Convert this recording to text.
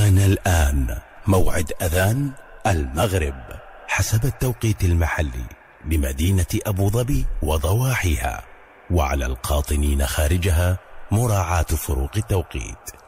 حان الآن موعد أذان المغرب حسب التوقيت المحلي لمدينة أبو ظبي وضواحيها، وعلى القاطنين خارجها مراعاة فروق التوقيت.